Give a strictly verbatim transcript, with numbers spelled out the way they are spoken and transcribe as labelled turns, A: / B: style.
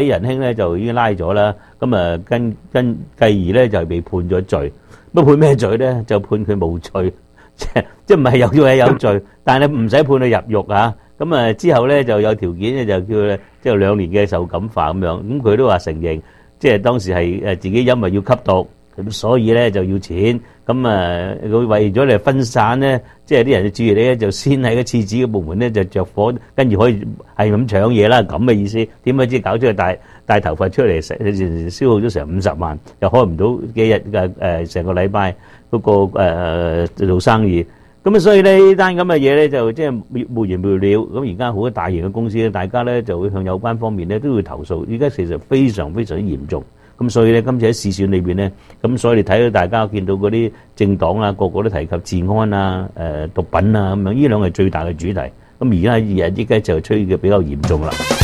A: 啲仁兄咧就已經拉咗啦，咁啊跟跟繼而咧就被判咗罪。乜判咩罪咧？就判佢無罪，即即唔係有罪係有罪，但係唔使判佢入獄啊。咁啊之後咧就有條件咧就叫佢即係兩年嘅受感化咁樣。咁佢都話承認，即係當時係誒自己因為要吸毒，咁所以咧就要錢。咁啊佢為咗你分散咧，即係啲人嘅注意力咧，就先喺個廁紙嘅部門咧就着火，跟住可以係咁搶嘢啦，咁嘅意思。點解知搞出去帶帶頭髮出嚟，成消耗咗成五十萬，又開唔到幾日嘅誒成個禮拜嗰個誒做生意。咁啊，所以咧呢單咁嘅嘢咧就即係沒完沒了。咁而家好多大型嘅公司咧，大家咧就會向有關方面咧都會投訴。而家其實非常非常之嚴重。咁所以咧，今次喺試選裏邊咧，咁所以你睇到大家見到嗰啲政黨啊，個個都提及治安啊、誒毒品啊咁樣，呢兩個係最大嘅主題。咁而家日依家就吹嘅比較嚴重啦。